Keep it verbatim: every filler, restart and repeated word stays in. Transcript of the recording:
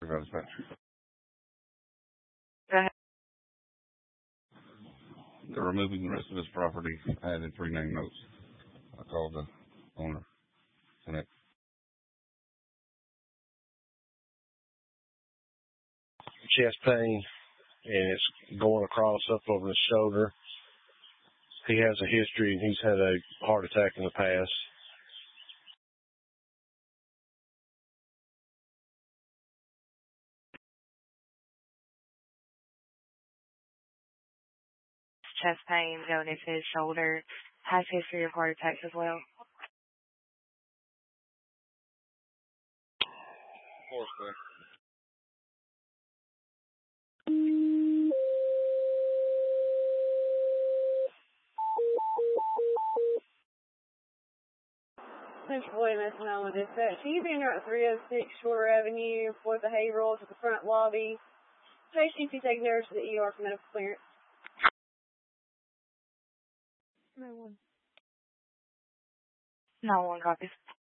Dispatch. Go ahead. They're removing the rest of his property. I added three name notes. I called the owner. Connect. Chest pain, and it's going across up over his shoulder. He has a history, and he's had a heart attack in the past. Chest pain going into his shoulder. Has history of heart attacks as well. Horseback. Central Williams, Sonoma Dispatch. He's in here at three oh six Shorter Avenue for behavioral to the front lobby. Patient is taken over to the E R for medical clearance. No one. No one copies.